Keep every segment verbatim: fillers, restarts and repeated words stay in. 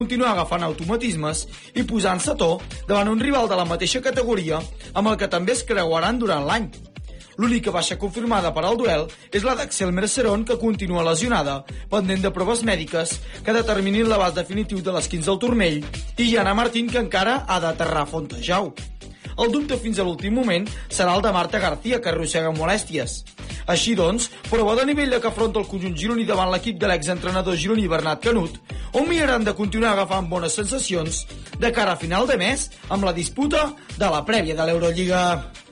continuar agafant automatismes i posant-se a to davant un rival de la mateixa categoria amb el que també es creuaran durant l'any. L'única baixa confirmada per al duel és la d'Axel Mercerón, que continua lesionada, pendent de proves mèdiques que determinin l'abast definitiu de l'esquinç del turmell, i Jana Martín, que encara ha d'aterrar a Fontejau. El dubte fins a l'últim moment serà el de Marta García, que arrossega molèsties. Així doncs, prova de nivell que afronta el conjunt gironí davant l'equip de l'exentrenador gironí Bernat Canut, on miraran de continuar agafant bones sensacions de cara a final de mes amb la disputa de la prèvia de l'Eurolliga.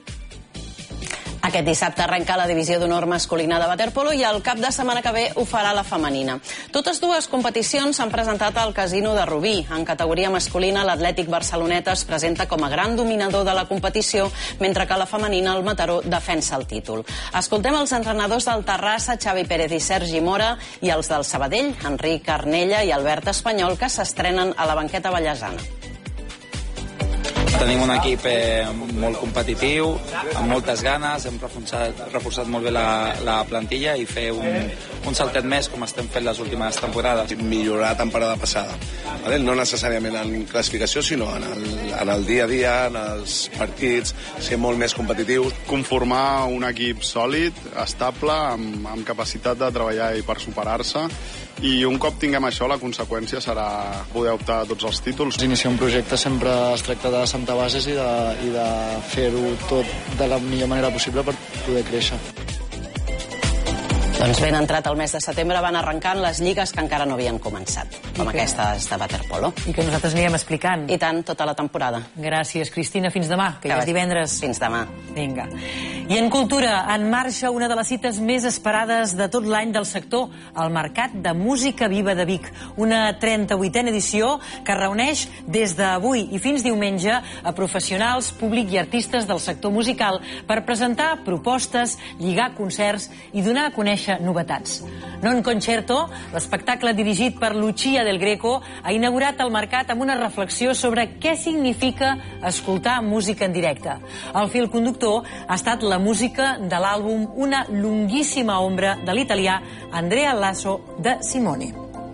Aquest dissabte arrenca la divisió d'honor masculina de waterpolo i el cap de setmana que ve ho farà la femenina. Totes dues competicions s'han presentat al Casino de Rubí. En categoria masculina, l'Atlètic Barceloneta es presenta com a gran dominador de la competició, mentre que la femenina, el Mataró, defensa el títol. Escoltem els entrenadors del Terrassa, Xavi Pérez i Sergi Mora, i els del Sabadell, Enric Arnella i Albert Espanyol, que s'estrenen a la banqueta vallesana. Tenim un equip eh, molt competitiu, amb moltes ganes, hem reforçat, reforçat molt bé la, la plantilla i fer un, un saltet més com estem fent les últimes temporades. Millorar la temporada passada, vale? No necessàriament en classificació, sinó en el, en el dia a dia, en els partits, ser molt més competitius. Conformar un equip sòlid, estable, amb, amb capacitat de treballar i per superar-se, i un cop tinguem això, la conseqüència serà poder optar a tots els títols. Iniciar un projecte sempre es tracta de sentar bases i de, i de fer-ho tot de la millor manera possible per poder créixer. Doncs ben entrat el mes de setembre van arrencant les lligues que encara no havien començat, com aquestes de waterpolo. I que nosaltres anirem explicant. I tant, tota la temporada. Gràcies, Cristina. Fins demà, que ja és divendres. Fins demà. Vinga. I en cultura, en marxa una de les cites més esperades de tot l'any del sector, el Mercat de Música Viva de Vic. Una trenta-vuitena edició que reuneix des d'avui i fins diumenge a professionals, públic i artistes del sector musical per presentar propostes, lligar concerts i donar a conèixer novetats. Non Concerto, l'espectacle dirigit per Lucia del Greco, ha inaugurat el mercat amb una reflexió sobre què significa escoltar música en directe. El fil conductor ha estat la música de l'àlbum Una lunguíssima ombra de l'italià Andrea Lasso de Simone.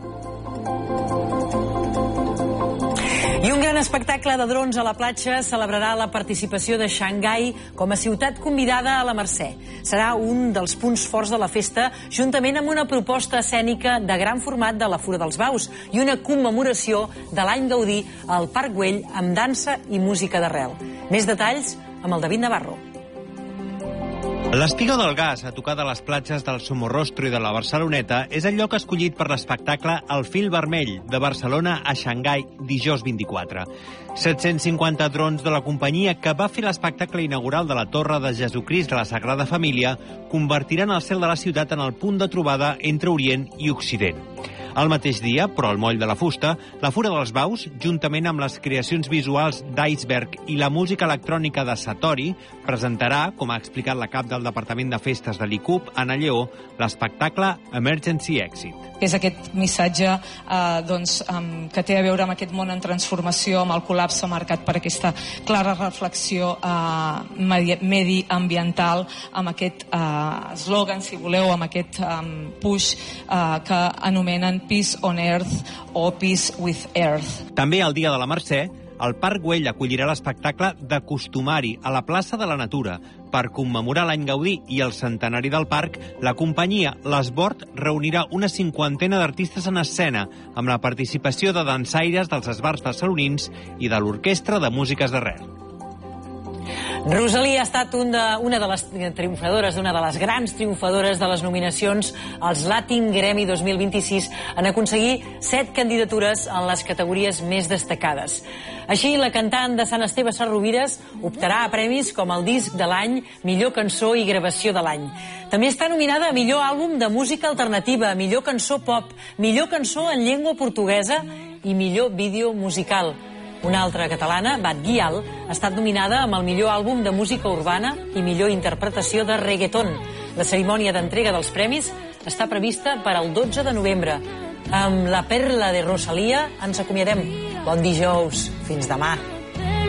I un gran espectacle de drons a la platja celebrarà la participació de Xangai com a ciutat convidada a la Mercè. Serà un dels punts forts de la festa, juntament amb una proposta escènica de gran format de la Fura dels Baus i una commemoració de l'any Gaudí al Parc Güell amb dansa i música d'arrel. Més detalls amb el David Navarro. L'Espiga del Gas, a tocar de les platges del Somorrostro i de la Barceloneta, és el lloc escollit per l'espectacle El Fil Vermell, de Barcelona a Xangai, dijous vint-i-quatre. set-cents cinquanta drons de la companyia que va fer l'espectacle inaugural de la Torre de Jesucrist de la Sagrada Família convertiran el cel de la ciutat en el punt de trobada entre Orient i Occident. El mateix dia, però al moll de la fusta, la Fura dels Baus, juntament amb les creacions visuals d'Iceberg i la música electrònica de Satori, presentarà, com ha explicat la cap del Departament de Festes de l'I C U P, Anna Lleó, l'espectacle Emergency Exit. És aquest missatge eh, doncs, um, que té a veure amb aquest món en transformació, amb el col·lapse marcat per aquesta clara reflexió eh, medi mediambiental, amb aquest eslògan, eh, si voleu, amb aquest um, push eh, que anomenen Peace on Earth o Peace with Earth. També el dia de la Mercè, el Parc Güell acollirà l'espectacle de Costumari a la plaça de la Natura. Per commemorar l'any Gaudí i el centenari del parc, la companyia L'Esbord reunirà una cinquantena d'artistes en escena, amb la participació de dansaires dels esbars barcelonins i de l'Orquestra de Músiques d'Arrel. Rosalía ha estat un de, una de les triomfadores, una de les grans triomfadores de les nominacions als Latin Grammy dos mil vint-i-sis en aconseguir set candidatures en les categories més destacades. Així, la cantant de Sant Esteve Sesrovires optarà a premis com el disc de l'any, millor cançó i gravació de l'any. També està nominada a millor àlbum de música alternativa, millor cançó pop, millor cançó en llengua portuguesa i millor vídeo musical. Una altra catalana, Bat Guial, ha estat nominada amb el millor àlbum de música urbana i millor interpretació de reggaeton. La cerimònia d'entrega dels premis està prevista per al dotze de novembre. Amb la perla de Rosalía ens acomiadem. Bon dijous. Fins demà.